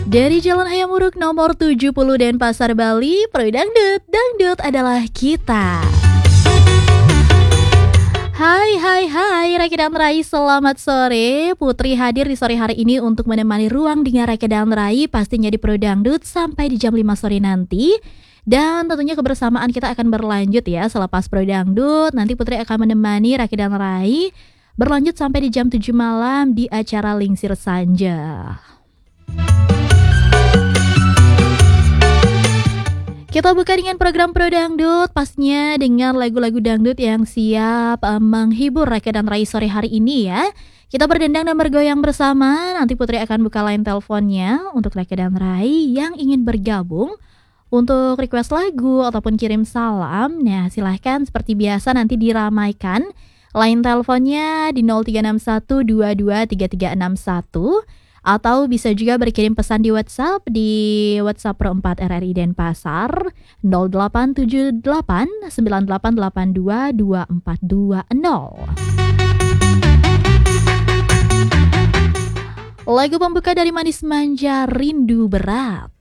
Dari Jalan Hayam Wuruk nomor 70 Denpasar, Bali, Pro Dangdut, Dangdut adalah kita. Hai Rake dan Rai, selamat sore. Putri hadir di sore hari ini untuk menemani ruang dengar Rake dan Rai, pastinya di Pro Dangdut sampai di jam 5 sore nanti. Dan tentunya kebersamaan kita akan berlanjut ya selepas Pro Dangdut. Nanti Putri akan menemani Rake dan Rai berlanjut sampai di jam 7 malam di acara Lingsir Sanja. Kita buka dengan program Pro Dangdut, pastinya dengan lagu-lagu dangdut yang siap menghibur Rake dan Rai sore hari ini ya. Kita berdendang dan bergoyang bersama. Nanti Putri akan buka line teleponnya untuk Rake dan Rai yang ingin bergabung untuk request lagu ataupun kirim salam. Nah, silahkan seperti biasa nanti diramaikan. Line teleponnya di 0361223361 atau bisa juga berkirim pesan di WhatsApp di WhatsApp Pro 4 RRI Denpasar 087898222420. Lagu pembuka dari Manis Manja, Rindu Berat.